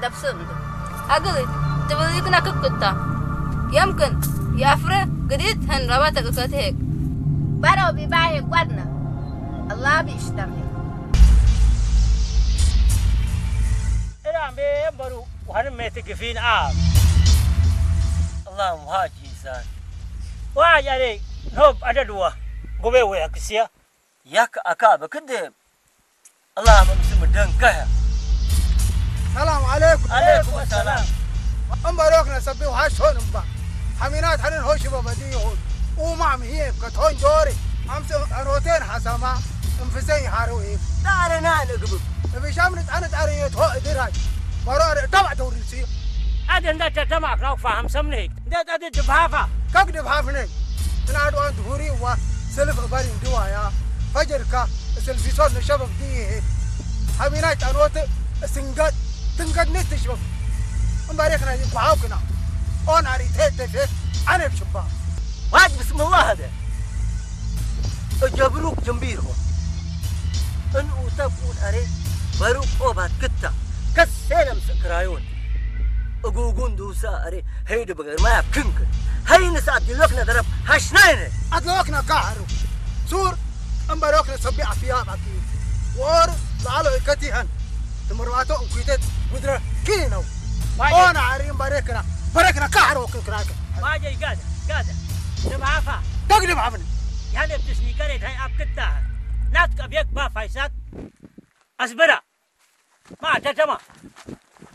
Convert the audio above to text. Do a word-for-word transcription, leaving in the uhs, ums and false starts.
بعد بسمد أقولي تبغى لك كقطة يمكن يا فرة قديت هن رباتك كتهيك برو بباهي قدنا الله بيشتغل إلى بيه برو وهن متقفين آب اللهم هاجي إنسان واج عليك نوب أددوا قبي وياك سيا ياك أكاب كده اللهم مسلم دنكها السلام عليكم. عليكم السلام. أم بروكنا سبي وحشون أمبا حمينات حنين هوش ببديهون ومعم هي كتهون جوري أمس أروتين حسما انفسي هاروي دارنا نقبل في شامنت أنا تعريت هو إدراج برار تبع توريسي أدن ده تتمع لو فهم سمنيك ده ده دبافة كك دبافني أنا أدو أنت هوري وسلف أبارين دوايا فجر كا سلفي صوت الشباب دي حمينات أروت سنجد تنقد نتشوف مباركنا يقعوكنا أنا ريتيت تفيت أنا بشباب واج بسم الله هذا جبروك جنبيرهم إن أتبون أري بروك أوبات كتا كسينا مسكرايون أقوقون دوسا أري هيد بغير ما يبكنك هاي نسعد دلوكنا درب هشناينه أدلوكنا كاهرو سور مباركنا سبي عفيا باكي وور لعلو إكتيهن تمرواتو وكيتت ودرا كينو أنا عارين باركنا باركنا كاهرو كنكراك ما جاي قادة قادة دبافة تقلب عمني يعني بتسني كريت هاي أب كتا ناتك أبيك با فايسات أصبرا ما تتما